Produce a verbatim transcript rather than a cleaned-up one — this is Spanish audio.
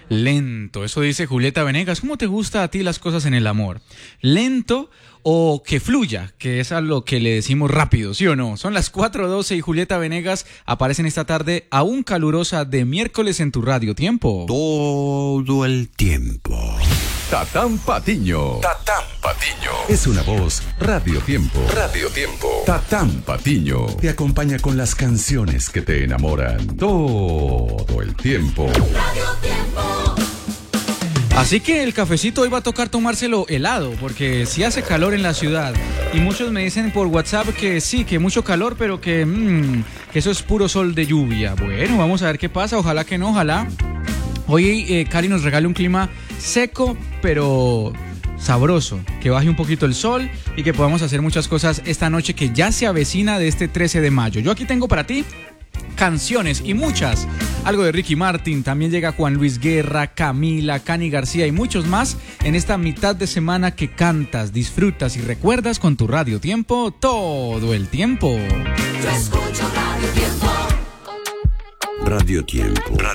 lento. Eso dice Julieta Venegas. ¿Cómo te gusta a ti las cosas en el amor? ¿Lento o que fluya? Que es a lo que le decimos rápido, ¿sí o no? Son las cuatro doce y Julieta Venegas aparece en esta tarde aún calurosa de miércoles en tu radio. Tiempo. Todo el tiempo. Tatán Patiño. Tatán Patiño. Es una voz Radio Tiempo. Radio Tiempo. Tatán Patiño te acompaña con las canciones que te enamoran todo el tiempo. Radio Tiempo. Así que el cafecito hoy va a tocar tomárselo helado, porque sí hace calor en la ciudad. Y muchos me dicen por WhatsApp que sí, que mucho calor, pero que, mmm, que eso es puro sol de lluvia. Bueno, vamos a ver qué pasa, ojalá que no, ojalá. Hoy eh, Cali nos regale un clima seco, pero sabroso, que baje un poquito el sol y que podamos hacer muchas cosas esta noche que ya se avecina de este trece de mayo. Yo aquí tengo para ti canciones y muchas, algo de Ricky Martin, también llega Juan Luis Guerra, Camila, Cani García y muchos más en esta mitad de semana que cantas, disfrutas y recuerdas con tu Radio Tiempo todo el tiempo. Yo escucho Radio Tiempo. Radio Tiempo. Radio